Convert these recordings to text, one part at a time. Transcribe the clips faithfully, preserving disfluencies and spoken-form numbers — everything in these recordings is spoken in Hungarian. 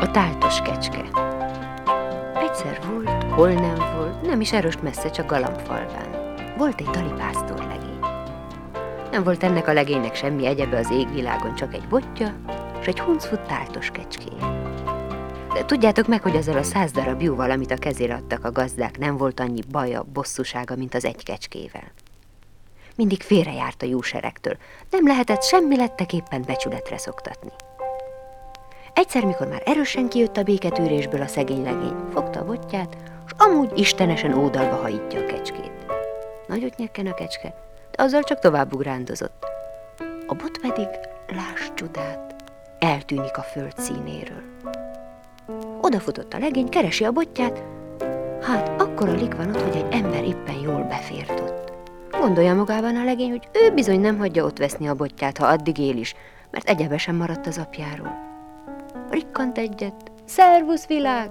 A táltos kecske. Egyszer volt, hol nem volt, nem is erőst messze, csak Galambfalván. Volt egy tali pásztorlegény. Nem volt ennek a legénynek semmi egyebe az égvilágon, csak egy botja, és egy huncfut táltos kecskéje. De tudjátok meg, hogy azzal a száz darab júval, amit a kezére adtak a gazdák, nem volt annyi baja, bosszúsága, mint az egy kecskével. Mindig félrejárt a júseregtől, nem lehetett semmi letteképpen becsületre szoktatni. Egyszer, mikor már erősen kijött a béketűrésből, a szegény legény fogta a botját, és amúgy istenesen ódalba hajítja a kecskét. Nagyot nyekken a kecske, de azzal csak tovább ugrándozott. A bot pedig, láss csodát, eltűnik a föld színéről. Odafutott a legény, keresi a botját, hát akkora lik van ott, hogy egy ember éppen jól befért ott. Gondolja magában a legény, hogy ő bizony nem hagyja ott veszni a botját, ha addig él is, mert egyebe sem maradt az apjáról. Rikkant egyet, szervusz világ!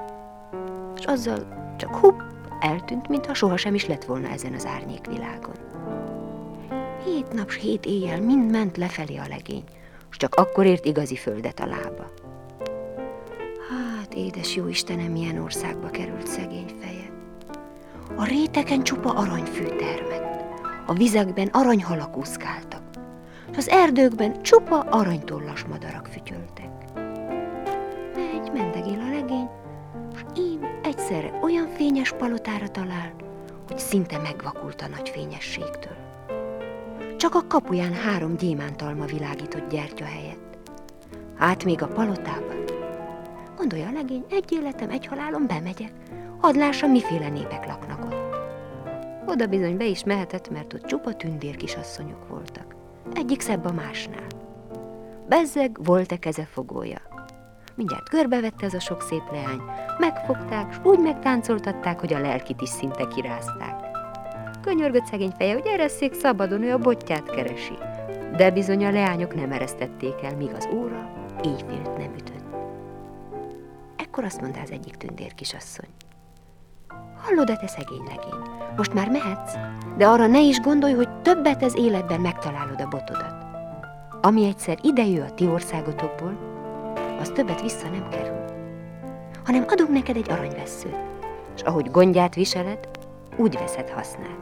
És azzal csak hupp, eltűnt, mintha sohasem is lett volna ezen az árnyékvilágon. Hét nap s hét éjjel mind ment lefelé a legény, és csak akkor ért igazi földet a lába. Hát, édes jó Istenem, milyen országba került szegény feje. A réteken csupa aranyfű termett, a vizekben aranyhalak úszkáltak, és az erdőkben csupa aranytollas madarak fütyöltek. Megy, mendegél a legény, és ím egyszerre olyan fényes palotára talál, hogy szinte megvakult a nagy fényességtől. Csak a kapuján három gyémántalma világított gyertya helyett. Hát még a palotában. Gondolja a legény, egy életem, egy halálom, bemegyek, hadd lássam, miféle népek laknak ott. Oda bizony be is mehetett, mert ott csupa tündér kisasszonyok voltak. Egyik szebb a másnál. Bezzeg volt-e kezefogója. Mindjárt körbevette ez a sok szép leány, megfogták, s úgy megtáncoltatták, hogy a lelkit is szinte kirázták. Könyörgött szegény feje, hogy eresszék szabadon, ő a botját keresi. De bizony a leányok nem eresztették el, míg az óra éjfélt nem ütött. Ekkor azt mondta az egyik tündér kisasszony: hallod-e, te szegény legény, most már mehetsz, de arra ne is gondolj, hogy többet az életben megtalálod a botodat. Ami egyszer idejő a ti országotokból, az többet vissza nem kerül, hanem adunk neked egy aranyvesszőt, és ahogy gondját viseled, úgy veszed hasznát.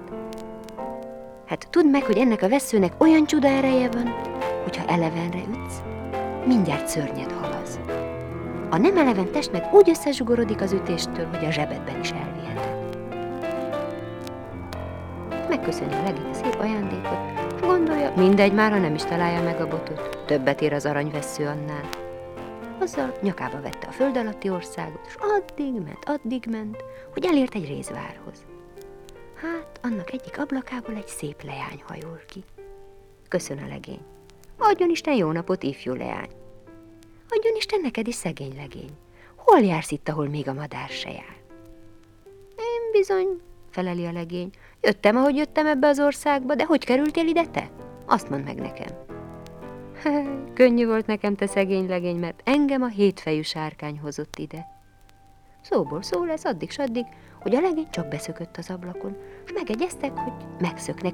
Hát tudd meg, hogy ennek a vesszőnek olyan csuda ereje van, hogyha elevenre ütsz, mindjárt szörnyed halaz. A nem eleven test meg úgy összezsugorodik az ütéstől, hogy a zsebedben is elviheted. Megköszöni a legény a szép ajándékot, és gondolja, mindegy, mára nem is találja meg a botot, többet ér az aranyvessző annál. Azzal nyakába vette a föld alatti országot, és addig ment, addig ment, hogy elért egy rézvárhoz. Hát, annak egyik ablakából egy szép leány hajol ki. Köszön a legény. Adjon Isten jó napot, ifjú leány. Adjon Isten neked is, szegény legény. Hol jársz itt, ahol még a madár se jár? Én bizony, feleli a legény. Jöttem, ahogy jöttem ebbe az országba, de hogy kerültél ide te? Azt mondd meg nekem. Könnyű volt nekem, te szegény legény, mert engem a hétfejű sárkány hozott ide. Szóból szó lesz addig s addig, hogy a legény csak beszökött az ablakon, és megegyeztek, hogy megszöknek